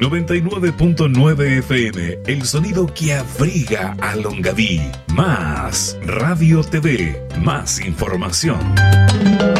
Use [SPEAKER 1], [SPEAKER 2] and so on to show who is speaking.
[SPEAKER 1] 99.9 FM, el sonido que abriga a Longaví. Más Radio TV, más información.